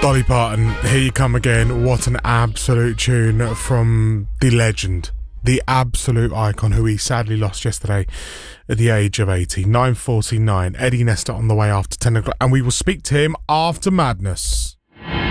Dolly Parton, Here You Come Again. What an absolute tune from the legend, the absolute icon, who we sadly lost yesterday at the age of 80. 9:49. Eddie Nestor on the way after 10 o'clock, and we will speak to him after Madness.